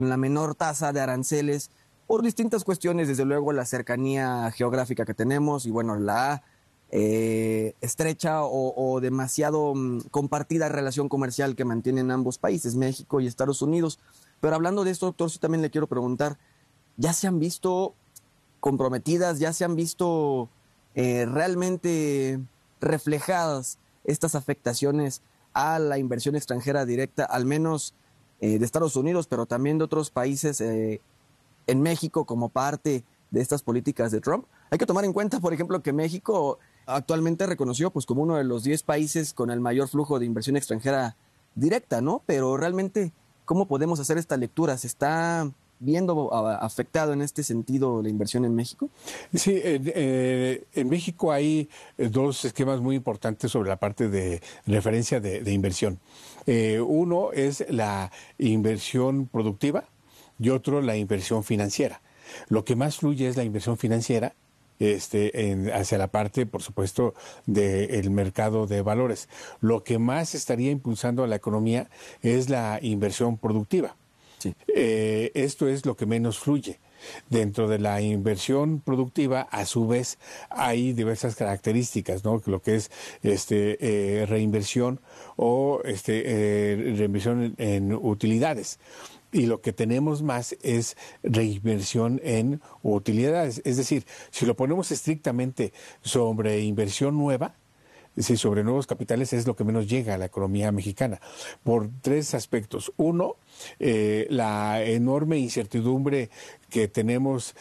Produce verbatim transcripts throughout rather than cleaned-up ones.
la menor tasa de aranceles por distintas cuestiones, desde luego la cercanía geográfica que tenemos y bueno, la eh, estrecha o, o demasiado um, compartida relación comercial que mantienen ambos países, México y Estados Unidos. Pero hablando de esto, doctor, sí también le quiero preguntar, ¿ya se han visto comprometidas, ya se han visto eh, realmente reflejadas estas afectaciones a la inversión extranjera directa, al menos eh, de Estados Unidos, pero también de otros países eh, en México como parte de estas políticas de Trump? Hay que tomar en cuenta, por ejemplo, que México actualmente reconoció pues, como uno de los diez países con el mayor flujo de inversión extranjera directa, ¿no? Pero realmente, ¿cómo podemos hacer esta lectura? ¿Se está viendo afectado en este sentido la inversión en México? Sí, eh, eh, en México hay dos esquemas muy importantes sobre la parte de referencia de, de inversión. Eh, uno es la inversión productiva y otro la inversión financiera. Lo que más fluye es la inversión financiera, Este, en, hacia la parte, por supuesto, del mercado de valores. Lo que más estaría impulsando a la economía es la inversión productiva. Sí. Eh, esto es lo que menos fluye. Dentro de la inversión productiva, a su vez, hay diversas características, ¿no? Lo que es este, eh, reinversión o este, eh, reinversión en, en utilidades. Y lo que tenemos más es reinversión en utilidades. Es decir, si lo ponemos estrictamente sobre inversión nueva, sí, sobre nuevos capitales, es lo que menos llega a la economía mexicana, por tres aspectos. Uno, eh, la enorme incertidumbre que tenemos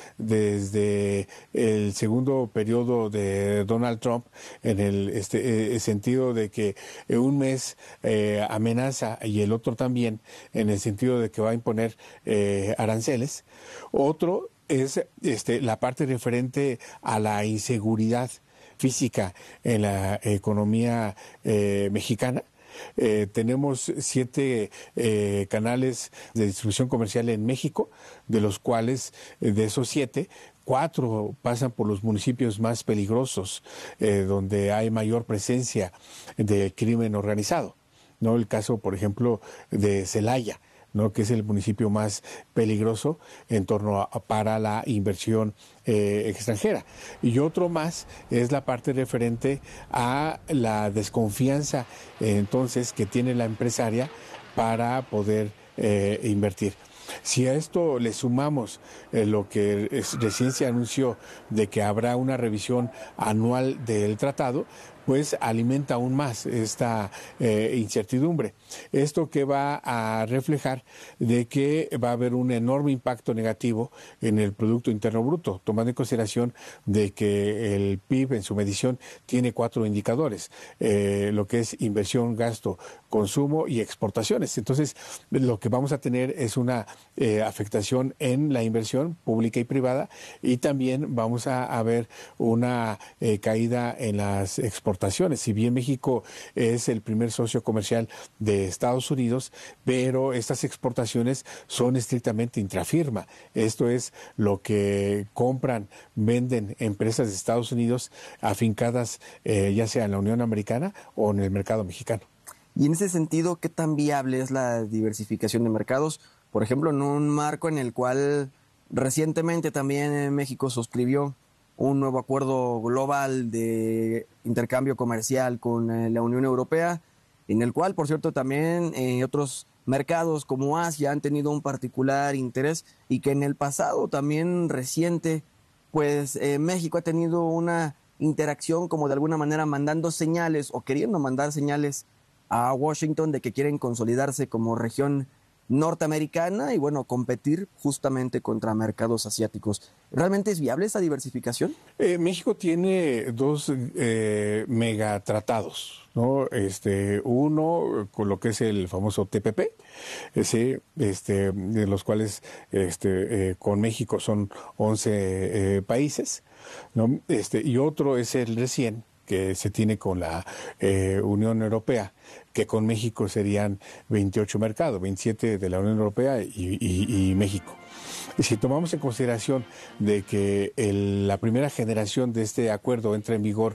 desde el segundo periodo de Donald Trump, en el este, eh, sentido de que un mes eh, amenaza y el otro también, en el sentido de que va a imponer eh, aranceles. Otro es este, la parte referente a la inseguridad física en la economía eh, mexicana. Eh, tenemos siete eh, canales de distribución comercial en México, de los cuales, eh, de esos siete, cuatro pasan por los municipios más peligrosos, eh, donde hay mayor presencia de crimen organizado, ¿no? El caso, por ejemplo, de Celaya, ¿no? Que es el municipio más peligroso en torno a, para la inversión eh, extranjera. Y otro más es la parte referente a la desconfianza eh, entonces que tiene la empresaria para poder eh, invertir. Si a esto le sumamos eh, lo que es, recién se anunció de que habrá una revisión anual del tratado, pues alimenta aún más esta eh, incertidumbre. Esto que va a reflejar de que va a haber un enorme impacto negativo en el Producto Interno Bruto, tomando en consideración de que el P I B en su medición tiene cuatro indicadores, eh, lo que es inversión, gasto, consumo y exportaciones. Entonces, lo que vamos a tener es una eh, afectación en la inversión pública y privada, y también vamos a, a ver una eh, caída en las exportaciones. Si bien México es el primer socio comercial de Estados Unidos, pero estas exportaciones son estrictamente intrafirma. Esto es lo que compran, venden empresas de Estados Unidos afincadas eh, ya sea en la Unión Americana o en el mercado mexicano. Y en ese sentido, ¿qué tan viable es la diversificación de mercados? Por ejemplo, en un marco en el cual recientemente también México suscribió un nuevo acuerdo global de intercambio comercial con eh, la Unión Europea, en el cual, por cierto, también eh, otros mercados como Asia han tenido un particular interés, y que en el pasado también reciente, pues eh, México ha tenido una interacción como de alguna manera mandando señales o queriendo mandar señales a Washington de que quieren consolidarse como región norteamericana y bueno, competir justamente contra mercados asiáticos. ¿Realmente es viable esa diversificación? Eh, México tiene dos eh, megatratados, ¿no? Este, uno con lo que es el famoso T P P, ese, este, de los cuales este, eh, con México son once eh, países, ¿no? Este, y otro es el recién que se tiene con la eh, Unión Europea, que con México serían veintiocho mercados, veintisiete de la Unión Europea y, y, y México. Si tomamos en consideración de que el, la primera generación de este acuerdo entra en vigor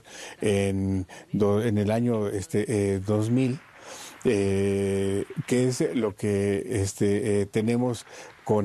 en, do, en el año este, eh, dos mil, Eh, que es lo que este, eh, tenemos